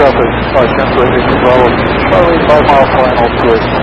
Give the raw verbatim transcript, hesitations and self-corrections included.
up at uh, ten three eight twelve, Charlie, five mile final twist.